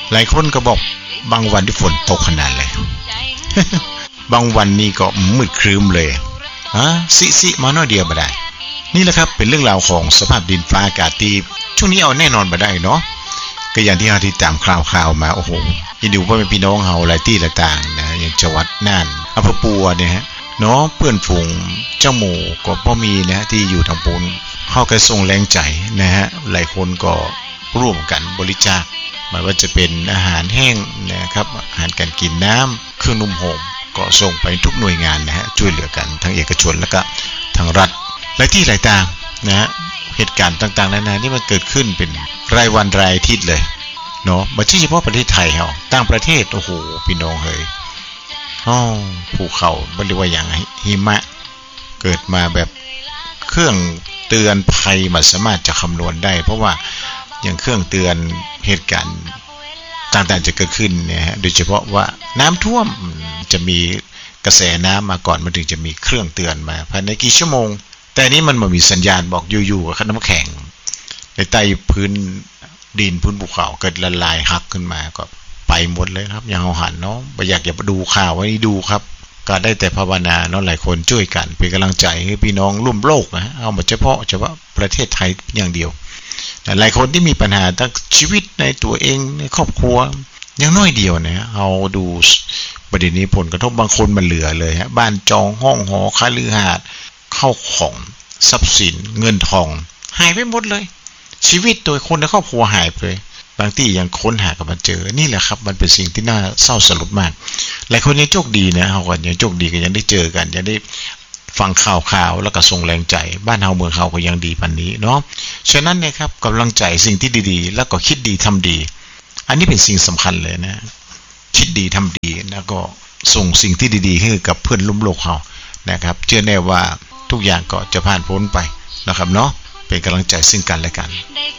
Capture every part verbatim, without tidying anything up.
หลายคนก็บอกบางวันที่ฝนตกขนาดเลย บางวันนี่ก็มืดครึ้มเลยฮะสิสิมาหน่อยเดียวบ่ได้นี่แหละครับเป็นเรื่องราวของสภาพดินฟ้าอากาศที่ช่วงนี้เอาแน่นอนบ่ได้เนาะก็อย่างที่เราติดตามข่าวๆมาโอ้โหยินดีว่าเป็นพี่น้องเฮาหลายที่หลายต่างนะอย่างจังหวัดน่านอำเภอปัวเนี่ยฮะเนาะเพื่อนฝูงเจ้าหมู่ก็บ่มีนะที่อยู่ทางปูนเฮาก็ส่งแรงใจนะฮะหลายคนก็ร่วมกันบริจาคไม่ว่าจะเป็นอาหารแห้งนะครับอาหารการกินน้ำเครื่องนุ่มห่มก็ส่งไปทุกหน่วยงานนะฮะช่วยเหลือกันทั้งเอกชนแล้วก็ทางรัฐหลายที่หลายต่างนะฮะเหตุการณ์ต่างๆนานานี่มันเกิดขึ้นเป็นรายวันรายอาทิตย์เลยเนาะไม่ใช่เฉพาะประเทศไทยเฮาต่างประเทศโอ้โหพี่น้องเฮ้ยอ้อภูเขาบ่เรียกว่าอย่างหิมะเกิดมาแบบเครื่องเตือนภัยมันสามารถจะคำนวณได้เพราะว่าอย่างเครื่องเตือนเหตุการณ์ต่างๆจะเกิดขึ้นเนี่ยฮะโดยเฉพาะว่าน้ำท่วมจะมีกระแสน้ำมาก่อนมันถึงจะมีเครื่องเตือนมาภายในกี่ชั่วโมงแต่นี้มันบ่มีสัญญาณบอกอยู่ๆกับน้ำแข็งในใต้พื้นดินพื้นภูเขาเกิดละลายหักขึ้นมาก็ไปหมดเลยครับอย่างเฮาหันเนาะบ่อยากจะดูข่าวไว้ดูครับก็ได้แต่ภาวนาเนาะหลายคนช่วยกันเป็นกำลังใจให้พี่น้องร่วมโลกนะเอาเฉพาะเฉพาะประเทศไทยอย่างเดียวหลายคนที่มีปัญหาทั้งชีวิตในตัวเองในครอบครัวอย่างน้อยเดียวนะเอาดูประเด็นนี้ผลกระทบบางคนมันเหลือเลยฮะบ้านจองห้องหอคฤหาสน์เข้าของทรัพย์สินเงินทองหายไปหมดเลยชีวิตโดยคนในครอบครัวหายไปบางที่ยังค้นหากันมาเจอนี่แหละครับมันเป็นสิ่งที่น่าเศร้าสลดมากหลายคนยังโชคดีนะเฮาก็ยังโชคดีก็ยังได้เจอกันยังได้ฟังข่าวๆแล้วก็ส่งแรงใจบ้านเฮาเมืองเฮาก็ยังดีปานนี้เนาะฉะนั้นนะครับกำลังใจสิ่งที่ดีๆแล้วก็คิดดีทำดีอันนี้เป็นสิ่งสำคัญเลยนะคิดดีทำดีแล้วก็ส่งสิ่งที่ดีๆให้กับเพื่อนร่วมโลกเฮานะครับเชื่อแน่ว่าทุกอย่างก็จะผ่านพ้นไปนะครับเนาะเป็นกำลังใจซึ่งกันและกัน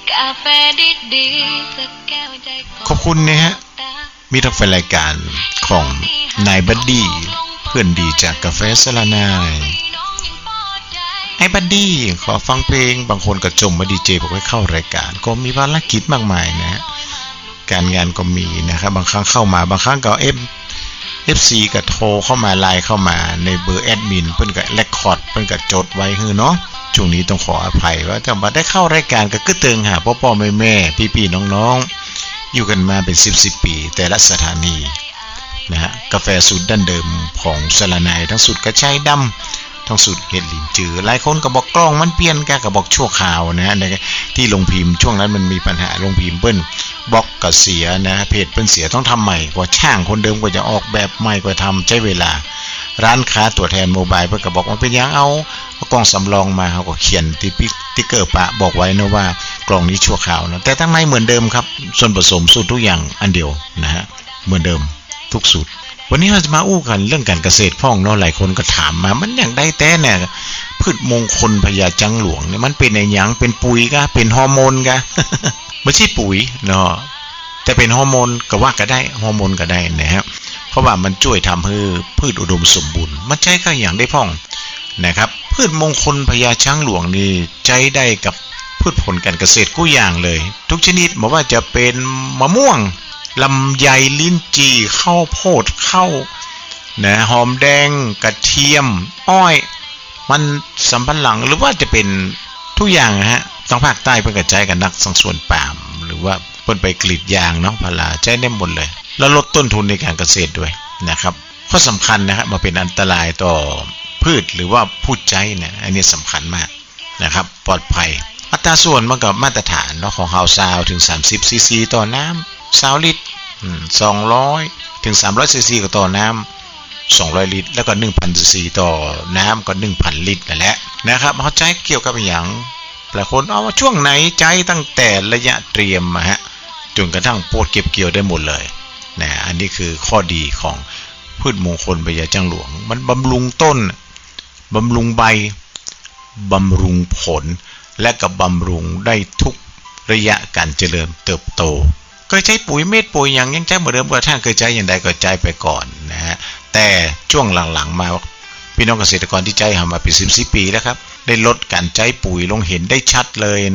ขอบคุณนะฮะมีทั้งแฟนรายการของนายบัดดี้เพื่อนดีจากกาแฟสลานายไอ้บัดดี้ขอฟังเพลงบางคนก็จมมาดีเจบอกให้เข้ารายการก็มีภารกิจมากมายนะฮะการงานก็มีนะครับบางครั้งเข้ามาบางครั้งก็เอฟ เอฟ ซี ก็โทรเข้ามาไลน์เข้ามาในเบอร์แอดมินเพิ่นก็เรคคอร์ดเพิ่นก็จดไว้ฮือเนาะช่วงนี้ต้องขออภัยว่าถ้าบ่ได้เข้ารายการก็กึ่เติงหาพ่อๆแม่ๆพี่ๆน้องๆอยู่กันมาเป็นสิบสิบปีแต่ละสถานีนะฮะกาแฟสูตรดั้งเดิมของสลานายทั้งสูตรกระชายดำทั้งสูตรเห็ดหลินจือหลายคนก็บอกกล้องมันเปลี่ยนกันก็บอกชั่วคราวนะฮะที่ลงพิมพ์ช่วงนั้นมันมีปัญหาลงพิมพ์เปิ้นบล็อกก็เสียนะเพจเปิ้นเสียต้องทำใหม่กว่าช่างคนเดิมกว่าจะออกแบบใหม่กว่าทำใช้เวลาร้านค้าตัวแทนโมบายเพิ่นก็บอกว่าเป็นยังเอากล้องสำรองมาเขาก็เขียนติ๊กเกอร์ปะบอกไว้นะว่ากล้องนี้ชั่วคราวนะแต่ทั้งในเหมือนเดิมครับส่วนผสมสูตรทุกอย่างอันเดียวนะฮะเหมือนเดิมทุกสูตรวันนี้เราจะมาอู้กันเรื่องการเกษตรพ่องเนาะหลายคนก็ถามมามันอย่างได้แต่เนี่ยพืชมงคลพญาจังหลวงเนี่ยมันเป็นไอ้หยังเป็นปุ๋ยกะเป็นฮอร์โมนกะ ไม่ใช่ปุ๋ยเนาะแต่เป็นฮอร์โมนก็ว่าก็ได้ฮอร์โมนก็ได้นะครับเพราะว่ามันช่วยทำให้พืชอุดมสมบูรณ์มันใช้ก็อย่างได้พ่องนะครับพืชมงคลพญาช้างหลวงนี่ใช้ได้กับพืชผลการเกษตรกู้อย่างเลยทุกชนิดไม่ว่าจะเป็นมะม่วงลำไยลิ้นจี่ข้าวโพดข้าวนะหอมแดงกระเทียมอ้อยมันสำปะหลังหรือว่าจะเป็นทุกอย่างนะฮะทางภาคใต้เพิ่นกระจายกันนักสังส่วนปาล์มหรือว่าเพิ่นไปกรีดยางเนาะพาราใช้ได้หมดเลยแล้วลดต้นทุนในการเกษตรด้วยนะครับข้อสำคัญนะครับมาเป็นอันตรายต่อพืชหรือว่าผู้ใช้เนี่ยอันนี้สำคัญมากนะครับปลอดภัยอัตราส่วนมันก็มาตรฐานเนาะของเฮาซาวถึงสามสิบซีซีต่อน้ำสองลิตรอืมสองร้อยถึงสามร้อยซีซีก็ต่อน้ำสองร้อยลิตรแล้วก็ หนึ่งพัน ซีซีต่อน้ำก็ หนึ่งพัน ลิตรนั่นแหละนะครับเฮาใช้เกี่ยวกับหยังหลายคนเอาว่าช่วงไหนใจตั้งแต่ระยะเตรียมมาฮะจนกระทั่งโพดเก็บเกี่ยวได้หมดเลยนะอันนี้คือข้อดีของพืชมงคลพญาจังหลวงมันบำรุงต้นบำรุงใบบำรุงผลและก็บำรุงได้ทุกระยะการเจริญเติบโตเคยใช้ปุ๋ยเม็ดปุ๋ยอย่างยังใช้เหมือนเดิมกระทั่งเคยใช้อย่างใดก็ใช้ไปก่อนนะฮะแต่ช่วงหลังๆมาพี่น้องเกษตรกรที่ใช้มาเป็นสิบสิบปีแล้วครับได้ลดการใช้ปุ๋ยลงเห็นได้ชัดเลยนะครับ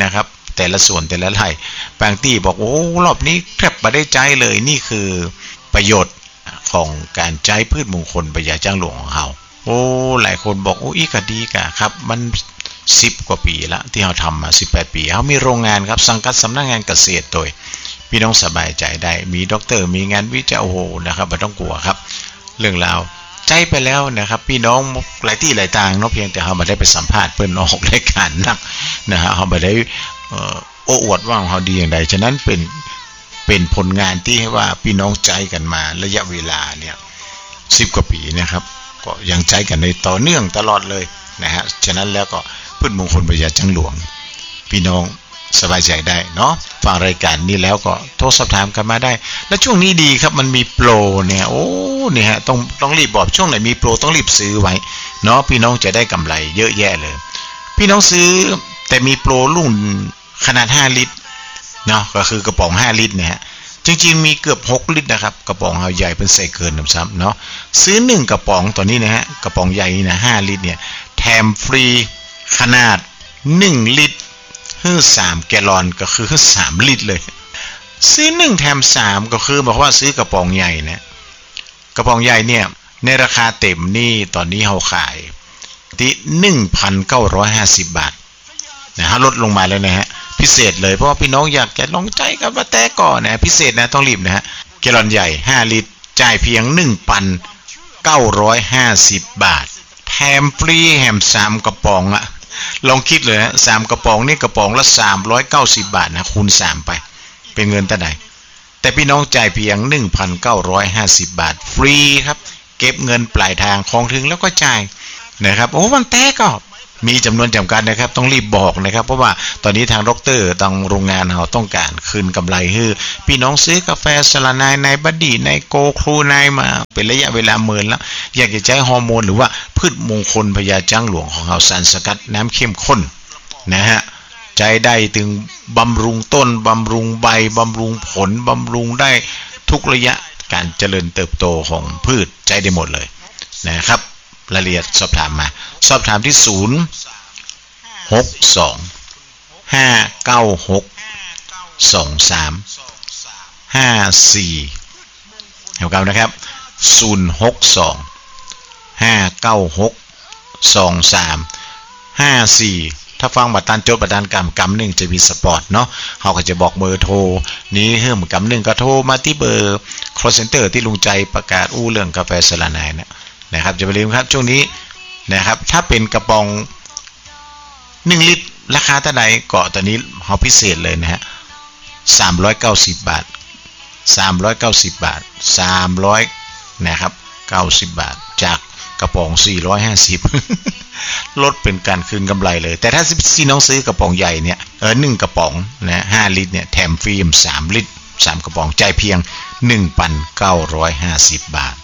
แต่ละส่วนแต่ละไร่บางที่บอกโอ้รอบนี้แทบไม่ได้ใจเลยนี่คือประโยชน์ของการใช้พืชมงคลพญาจ้างหลวงของเราโอ้หลายคนบอกโอ้อีกดีกะครับมันสิบกว่าปีละที่เราทำมาสิบแปดปีเขามีโรงงานครับสังกัดสำนักงานเกษตรโดยพี่น้องสบายใจได้มีด็อกเตอร์มีงานวิจัยโอ้โหนะครับไม่ต้องกลัวครับเรื่องราวใจไปแล้วนะครับพี่น้องหลายที่หลายต่างเนาะเพียงแต่เขาไม่ได้ไปสัมภาษณ์เพื่อนออกรายการนักนะฮะเขาไม่ได้โอ้อวดว่าเขาดีอย่างใดฉะนั้นเป็นเป็นผลงานที่ให้ว่าพี่น้องใจกันมาระยะเวลาเนี่ยสิบกว่าปีนะครับก็ยังใจกันในต่อเนื่องตลอดเลยนะฮะฉะนั้นแล้วก็พืชมงคลพญาจ้างหลวงพี่น้องสบายใจได้เนาะฟังรายการนี้แล้วก็โทรสอบถามกันมาได้และช่วงนี้ดีครับมันมีโปรเนี่ยโอ้เนี่ยฮะต้องต้องรีบบอกช่วงไหนมีโปรต้องรีบซื้อไว้เนาะพี่น้องจะได้กำไรเยอะแยะเลยพี่น้องซื้อแต่มีโปรรุ่นขนาดห้าลิตรเนาะก็คือกระป๋องห้าลิตรเนี่ยฮะจริงๆมีเกือบหกลิตรนะครับกระป๋องเอาใหญ่เป็นใส่เกินน้ำซ้ำเนาะซื้อหนึ่งกระป๋องตัวนี้นะฮะกระป๋องใหญ่นะห้าลิตรเนี่ยแถมฟรีขนาดหนึ่งลิตรคือสามแกลลอนก็คือสามลิตรเลยซื้อหนึ่งแถมสามก็คือบอกว่าซื้อกระป๋องใหญ่เนี่ยกระป๋องใหญ่เนี่ยในราคาเต็มนี่ตอนนี้เขาขายที่ หนึ่งพันเก้าร้อยห้าสิบ บาทนะฮะลดลงมาแล้วนะฮะพิเศษเลยเพราะว่าพี่น้องอยากจะลองใจกับว่าแต่ก่อนนะพิเศษนะต้องรีบนะฮะแกลลอนใหญ่ห้าลิตรจ่ายเพียง หนึ่งพันเก้าร้อยห้าสิบ บาทแถมฟรีแถมสามกระป๋องอะลองคิดเลยนะสามกระป๋องนี่กระป๋องละสามร้อยเก้าสิบบาทนะคูณสามไปเป็นเงินเท่าไหร่แต่พี่น้องจ่ายเพียง หนึ่งพันเก้าร้อยห้าสิบ บาทฟรีครับเก็บเงินปลายทางของถึงแล้วก็จ่ายนะครับโอ้มันแต้ก็มีจำนวนจำกัดนะครับต้องรีบบอกนะครับเพราะว่าตอนนี้ทางด็อกเตอร์ทางโรงงานเราต้องการคืนกำไรให้พี่น้องซื้อกาแฟสลานายในบัดดี้ในโกครูนายมาเป็นระยะเวลาเมินแล้วอยากจะใช้ฮอร์โมนหรือว่าพืชมงคลพญาจ้างหลวงของเราสารสกัดน้ำเข้มข้นนะฮะใจได้ถึงบำรุงต้นบำรุงใบบำรุงผลบำรุงได้ทุกระยะการเจริญเติบโตของพืชใจได้หมดเลยนะครับรายละเอียดสอบถามมาสอบถามที่ศูนย์ หก สอง ห้า เก้า หก สอง สาม ห้า สี่เดี๋ยวกันนะครับศูนย์ หก สอง ห้า เก้า หก สอง สาม ห้า สี่ถ้าฟังบัตรตันจดบัตรตันกำกำหนึ่งจะมีสปอร์ตเนาะเขาก็จะบอกเบอร์โทรนี้เฮิ่มกำหนึ่งก็โทรมาที่เบอร์ call center ที่ลุงใจประกาศอู้เรื่องกาแฟสลานายนะนะครับจะไปลืมครับช่วงนี้นะครับถ้าเป็นกระป๋องหนึ่งลิตรราคาเท่าไหร่ก็ตอนนี้เขาพิเศษเลยนะฮะสามร้อยเก้าสิบบาทสามร้อยเก้าสิบบาทสามร้อยนะครับเก้าสิบบาทจากกระป๋องสี่ร้อยห้าสิบลดเป็นการคืนกำไรเลยแต่ถ้าพี่น้องซื้อกระป๋องใหญ่เนี่ยเออหนึ่งกระป๋องนะห้าลิตรเนี่ยแถมฟรีสามลิตรสามกระป๋องจ่ายเพียง หนึ่งพันเก้าร้อยห้าสิบ บาท